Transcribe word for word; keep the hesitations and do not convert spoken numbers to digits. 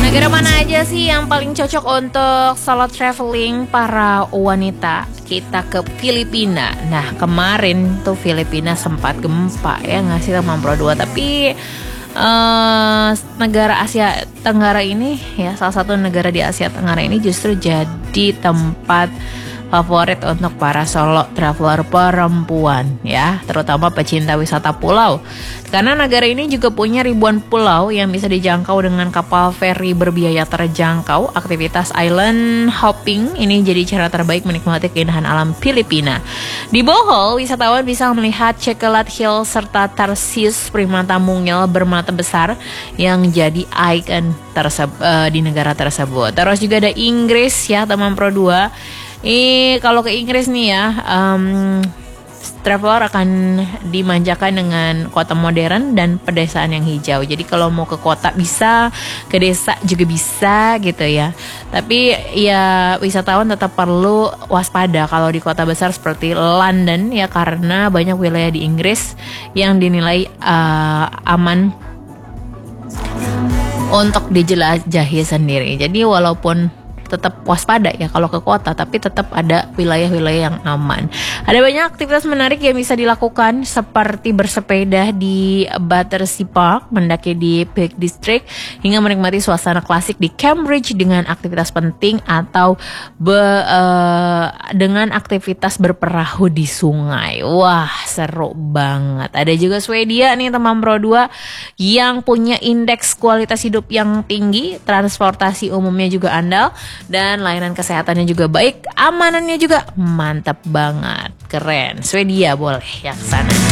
Negara mana aja sih yang paling cocok untuk solo traveling para wanita? Kita ke Filipina. Nah, kemarin tuh Filipina sempat gempa ya nggak sih teman Pro dua, tapi uh, negara Asia Tenggara ini ya, salah satu negara di Asia Tenggara ini justru jadi tempat favorit untuk para solo traveler perempuan ya, terutama pecinta wisata pulau. Karena negara ini juga punya ribuan pulau yang bisa dijangkau dengan kapal feri berbiaya terjangkau. Aktivitas island hopping ini jadi cara terbaik menikmati keindahan alam Filipina. Di Bohol, wisatawan bisa melihat Chocolate Hill serta Tarsius, primata mungil bermata besar yang jadi ikon tersebut uh, di negara tersebut. Terus juga ada Inggris ya teman Pro dua. Eh kalau ke Inggris nih ya, um, traveler akan dimanjakan dengan kota modern dan pedesaan yang hijau. Jadi kalau mau ke kota bisa, ke desa juga bisa gitu ya. Tapi ya wisatawan tetap perlu waspada kalau di kota besar seperti London ya, karena banyak wilayah di Inggris yang dinilai uh, aman untuk dijelajahi sendiri. Jadi walaupun tetap waspada ya kalau ke kota, tapi tetap ada wilayah-wilayah yang aman. Ada banyak aktivitas menarik yang bisa dilakukan seperti bersepeda di Battersea Park, mendaki di Peak District, hingga menikmati suasana klasik di Cambridge dengan aktivitas penting atau be, uh, dengan aktivitas berperahu di sungai. Wah, seru banget. Ada juga Swedia nih teman Pro dua yang punya indeks kualitas hidup yang tinggi, transportasi umumnya juga andal, dan layanan kesehatannya juga baik, amanannya juga mantap banget, keren. Swedia boleh ya kesana.